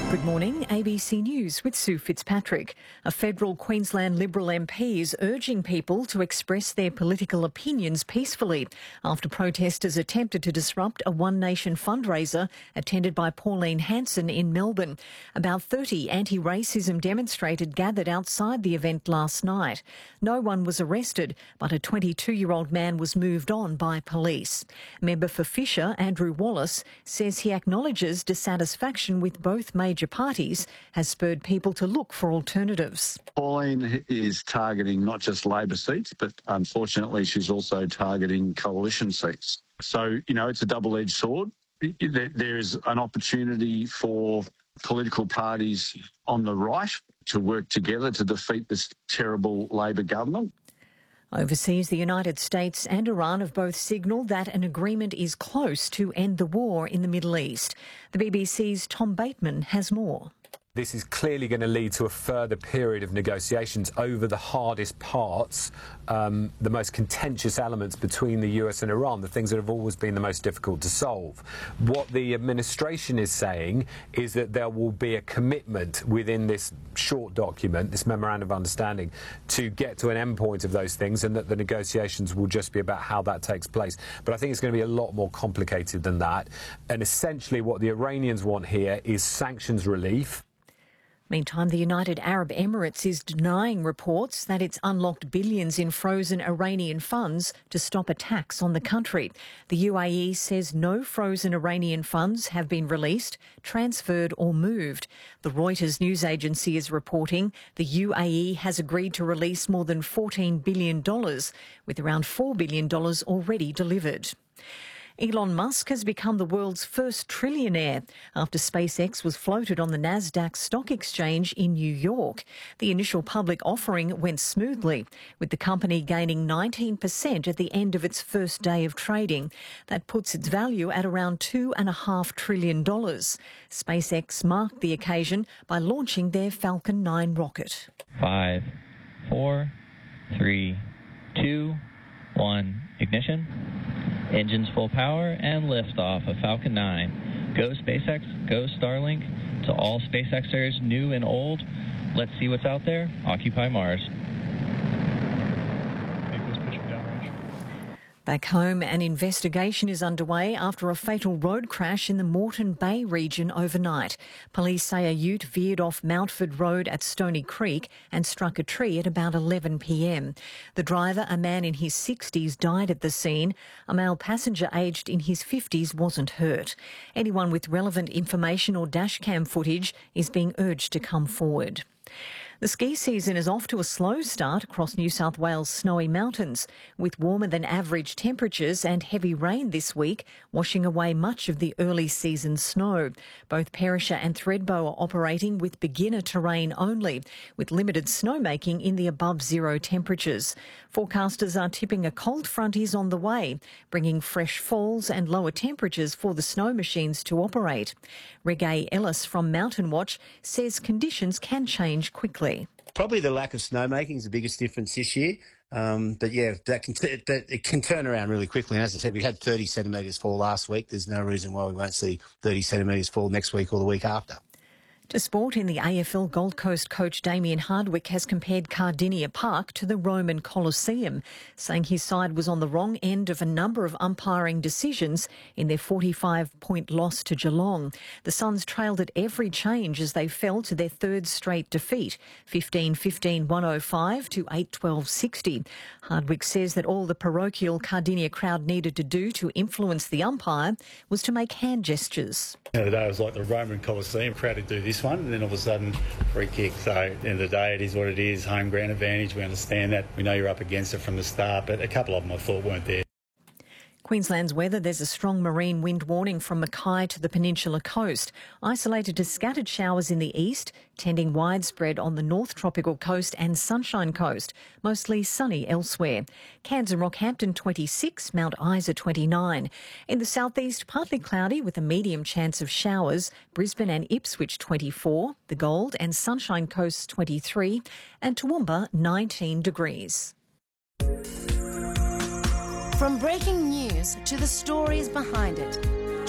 Good morning, ABC News with Sue Fitzpatrick. A federal Queensland Liberal MP is urging people to express their political opinions peacefully after protesters attempted to disrupt a One Nation fundraiser attended by Pauline Hanson in Melbourne. About 30 anti-racism demonstrators gathered outside the event last night. No one was arrested, but a 22-year-old man was moved on by police. Member for Fisher, Andrew Wallace, says he acknowledges dissatisfaction with both major parties has spurred people to look for alternatives. Pauline is targeting not just Labor seats, but unfortunately she's also targeting coalition seats. So, it's a double-edged sword. There is an opportunity for political parties on the right to work together to defeat this terrible Labor government. Overseas, the United States and Iran have both signalled that an agreement is close to end the war in the Middle East. The BBC's Tom Bateman has more. This is clearly going to lead to a further period of negotiations over the hardest parts, the most contentious elements between the US and Iran, the things that have always been the most difficult to solve. What the administration is saying is that there will be a commitment within this short document, this memorandum of understanding, to get to an endpoint of those things, and that the negotiations will just be about how that takes place. But I think it's going to be a lot more complicated than that. And essentially what the Iranians want here is sanctions relief. Meantime, the United Arab Emirates is denying reports that it's unlocked billions in frozen Iranian funds to stop attacks on the country. The UAE says no frozen Iranian funds have been released, transferred or moved. The Reuters news agency is reporting the UAE has agreed to release more than $14 billion, with around $4 billion already delivered. Elon Musk has become the world's first trillionaire after SpaceX was floated on the Nasdaq stock exchange in New York. The initial public offering went smoothly, with the company gaining 19% at the end of its first day of trading. That puts its value at around $2.5 trillion. SpaceX marked the occasion by launching their Falcon 9 rocket. 5, 4, 3, 2, 1, ignition. Engines full power and liftoff of Falcon 9. Go SpaceX, go Starlink. To all SpaceXers, new and old, let's see what's out there. Occupy Mars. Back home, an investigation is underway after a fatal road crash in the Moreton Bay region overnight. Police say a ute veered off Mountford Road at Stony Creek and struck a tree at about 11 p.m. The driver, a man in his 60s, died at the scene. A male passenger aged in his 50s wasn't hurt. Anyone with relevant information or dashcam footage is being urged to come forward. The ski season is off to a slow start across New South Wales' snowy mountains, with warmer than average temperatures and heavy rain this week washing away much of the early season snow. Both Perisher and Thredbo are operating with beginner terrain only, with limited snowmaking in the above zero temperatures. Forecasters are tipping a cold front is on the way, bringing fresh falls and lower temperatures for the snow machines to operate. Reggae Ellis from Mountain Watch says conditions can change quickly. Probably the lack of snowmaking is the biggest difference this year. But yeah, it can turn around really quickly. And as I said, we had 30 centimetres fall last week. There's no reason why we won't see 30 centimetres fall next week or the week after. To sport, in the AFL, Gold Coast coach Damien Hardwick has compared Cardinia Park to the Roman Colosseum, saying his side was on the wrong end of a number of umpiring decisions in their 45-point loss to Geelong. The Suns trailed at every change as they fell to their third straight defeat, 15-15-105 to 8-12-60. Hardwick says that all the parochial Cardinia crowd needed to do to influence the umpire was to make hand gestures. The day was like the Roman Colosseum, crowd to do this one, and then all of a sudden, free kick. So at the end of the day, it is what it is, home ground advantage. We understand that. We know you're up against it from the start, but a couple of them I thought weren't there. Queensland's weather, there's a strong marine wind warning from Mackay to the Peninsula coast. Isolated to scattered showers in the east, tending widespread on the North Tropical Coast and Sunshine Coast, mostly sunny elsewhere. Cairns and Rockhampton 26, Mount Isa 29. In the southeast, partly cloudy with a medium chance of showers. Brisbane and Ipswich 24, the Gold and Sunshine Coasts 23, and Toowoomba 19 degrees. From breaking news to the stories behind it,